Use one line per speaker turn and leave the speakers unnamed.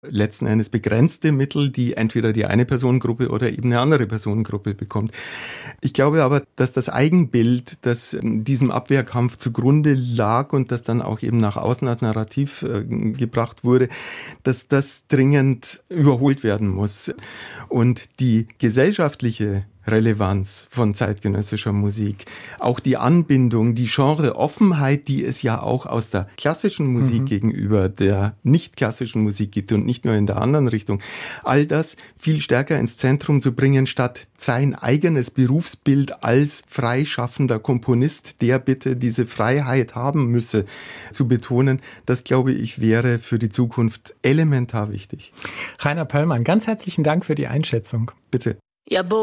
letzten Endes begrenzte Mittel, die entweder die eine Personengruppe oder eben eine andere Personengruppe bekommt. Ich glaube aber, dass das Eigenbild, das diesem Abwehrkampf zugrunde lag und das dann auch eben nach außen als Narrativ gebracht wurde, dass das dringend überholt werden muss. Und die gesellschaftliche Relevanz von zeitgenössischer Musik, auch die Anbindung, die Genreoffenheit, die es ja auch aus der klassischen Musik gegenüber der nicht klassischen Musik gibt und nicht nur in der anderen Richtung, all das viel stärker ins Zentrum zu bringen, statt sein eigenes Berufsbild als freischaffender Komponist, der bitte diese Freiheit haben müsse, zu betonen, das glaube ich wäre für die Zukunft elementar wichtig.
Rainer Pöllmann, ganz herzlichen Dank für die Einschätzung.
Bitte.
Ja,